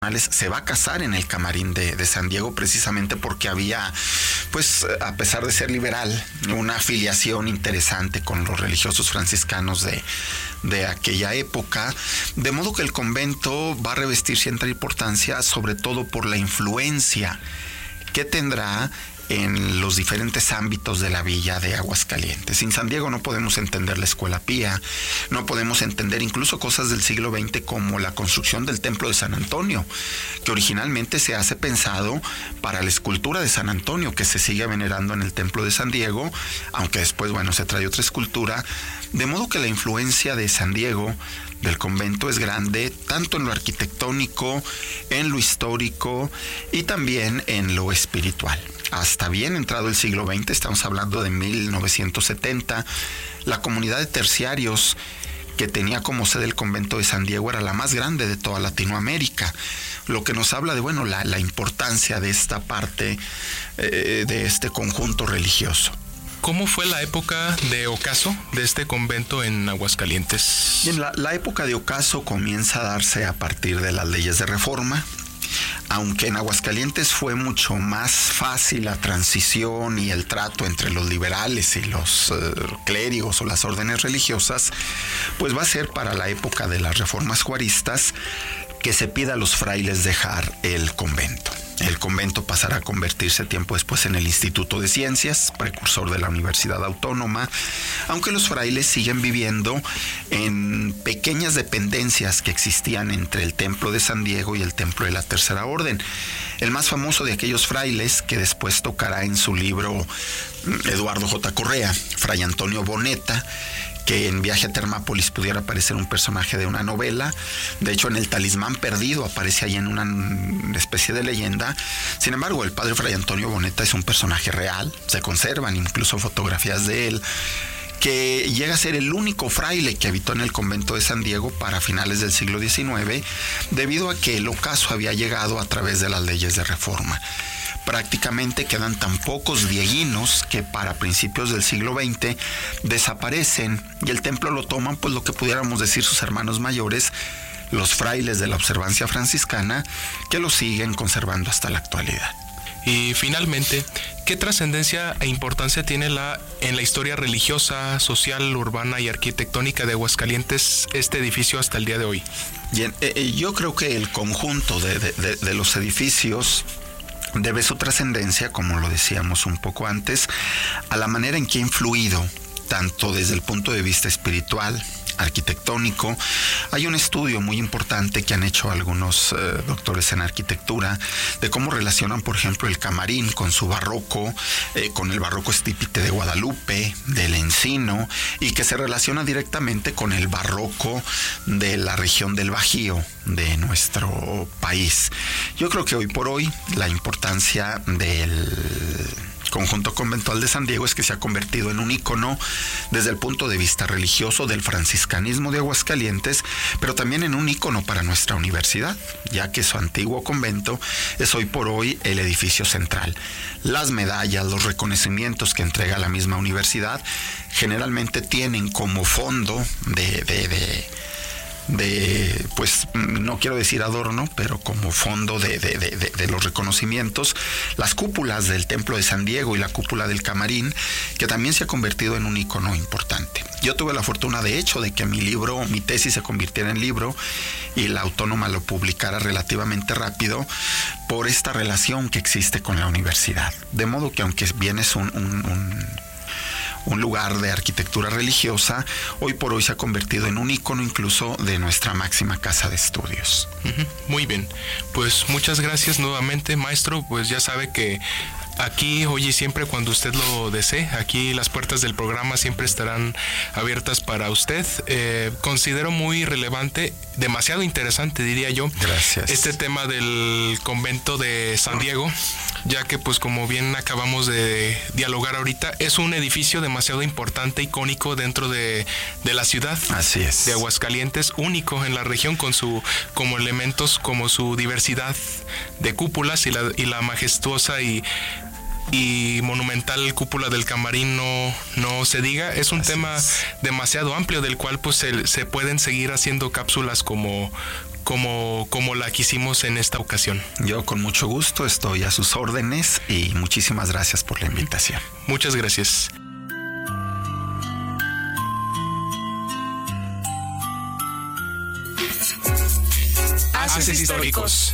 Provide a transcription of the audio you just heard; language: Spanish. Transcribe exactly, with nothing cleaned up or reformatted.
se va a casar en el Camarín de, de San Diego, precisamente porque había, pues a pesar de ser liberal, una afiliación interesante con los religiosos franciscanos de, de aquella época, de modo que el convento va a revestir cierta importancia, sobre todo por la influencia que tendrá en los diferentes ámbitos de la villa de Aguascalientes. Sin San Diego no podemos entender la Escuela Pía, no podemos entender incluso cosas del siglo veinte como la construcción del Templo de San Antonio, que originalmente se hace pensado para la escultura de San Antonio, que se sigue venerando en el Templo de San Diego, aunque después, bueno, se trae otra escultura, de modo que la influencia de San Diego del convento es grande, tanto en lo arquitectónico, en lo histórico y también en lo espiritual. Hasta bien entrado el siglo veinte, estamos hablando de mil novecientos setenta, la comunidad de terciarios que tenía como sede el convento de San Diego era la más grande de toda Latinoamérica, lo que nos habla de, bueno, la, la importancia de esta parte, eh, de este conjunto religioso. ¿Cómo fue la época de ocaso de este convento en Aguascalientes? Bien, la, la época de ocaso comienza a darse a partir de las leyes de reforma, aunque en Aguascalientes fue mucho más fácil la transición y el trato entre los liberales y los uh, clérigos o las órdenes religiosas, pues va a ser para la época de las reformas juaristas que se pida a los frailes dejar el convento. El convento pasará a convertirse tiempo después en el Instituto de Ciencias, precursor de la Universidad Autónoma, aunque los frailes siguen viviendo en pequeñas dependencias que existían entre el Templo de San Diego y el Templo de la Tercera Orden. El más famoso de aquellos frailes, que después tocará en su libro Eduardo J. Correa, Fray Antonio Boneta, que en Viaje a Termápolis pudiera parecer un personaje de una novela. De hecho, en El Talismán Perdido aparece ahí en una especie de leyenda. Sin embargo, el padre Fray Antonio Boneta es un personaje real, se conservan incluso fotografías de él, que llega a ser el único fraile que habitó en el convento de San Diego para finales del siglo diecinueve, debido a que el ocaso había llegado a través de las leyes de reforma. Prácticamente quedan tan pocos dieguinos que para principios del siglo veinte desaparecen y el templo lo toman, pues lo que pudiéramos decir sus hermanos mayores, los frailes de la observancia franciscana, que lo siguen conservando hasta la actualidad. Y finalmente, ¿qué trascendencia e importancia tiene la, en la historia religiosa, social, urbana y arquitectónica de Aguascalientes este edificio hasta el día de hoy? Bien, eh, yo creo que el conjunto de, de, de, de los edificios debe su trascendencia, como lo decíamos un poco antes, a la manera en que ha influido, tanto desde el punto de vista espiritual, arquitectónico. Hay un estudio muy importante que han hecho algunos eh, doctores en arquitectura de cómo relacionan, por ejemplo, el Camarín con su barroco, eh, con el barroco estípite de Guadalupe, del Encino, y que se relaciona directamente con el barroco de la región del Bajío de nuestro país. Yo creo que hoy por hoy la importancia del conjunto conventual de San Diego es que se ha convertido en un ícono desde el punto de vista religioso del franciscanismo de Aguascalientes, pero también en un ícono para nuestra universidad, ya que su antiguo convento es hoy por hoy el edificio central. Las medallas, los reconocimientos que entrega la misma universidad generalmente tienen como fondo de, de, de de, pues no quiero decir adorno, pero como fondo de, de, de, de los reconocimientos, las cúpulas del Templo de San Diego y la cúpula del Camarín, que también se ha convertido en un icono importante. Yo tuve la fortuna, de hecho, de que mi libro, mi tesis se convirtiera en libro y la Autónoma lo publicara relativamente rápido por esta relación que existe con la universidad. De modo que aunque bien es un, un, un un lugar de arquitectura religiosa, hoy por hoy se ha convertido en un ícono incluso de nuestra máxima casa de estudios. Uh-huh. Muy bien, pues muchas gracias nuevamente, maestro. Pues ya sabe que aquí, hoy y siempre, cuando usted lo desee, aquí las puertas del programa siempre estarán abiertas para usted. Eh, considero muy relevante, demasiado interesante, diría yo, gracias, este tema del convento de San Diego, ya que, pues como bien acabamos de dialogar ahorita, es un edificio demasiado importante, icónico dentro de, de la ciudad. Así es. De Aguascalientes, único en la región, con su como elementos, como su diversidad de cúpulas y la, y la majestuosa y y monumental cúpula del Camarín no, no se diga. Es un Así tema es. demasiado amplio, del cual pues se, se pueden seguir haciendo cápsulas como como, como la quisimos en esta ocasión. Yo con mucho gusto estoy a sus órdenes y muchísimas gracias por la invitación. Muchas gracias. Haces históricos.